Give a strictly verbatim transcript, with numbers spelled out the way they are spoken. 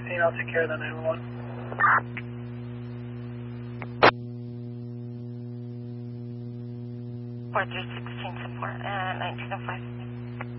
sixteen, I'll take care of that nine one one. four three sixteen support, uh, nineteen oh five.